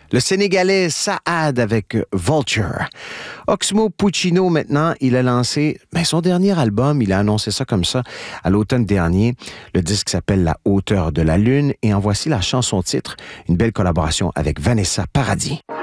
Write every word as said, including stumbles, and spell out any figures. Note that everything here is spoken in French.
Le Sénégalais Saad avec Vulture. Oxmo Puccino, maintenant, il a lancé ben, son dernier album. Il a annoncé ça comme ça à l'automne dernier. Le disque s'appelle La hauteur de la lune et en voici la chanson titre, une belle collaboration avec Vanessa Paradis.